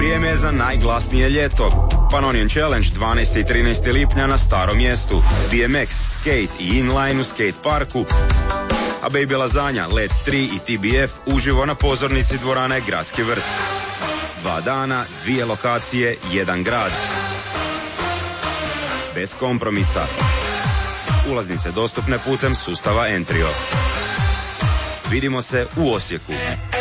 Vrijeme je za najglasnije ljeto. Pannonian Challenge 12. i 13. lipnja na Starom mjestu. BMX, skate i inline u skate parku. A Baby Lasagna, Let 3 i TBF uživo na pozornici dvorane Gradski vrt. 2 dana, 2 lokacije, 1 grad. Bez kompromisa. Ulaznice dostupne putem sustava Entrio. Vidimo se u Osijeku.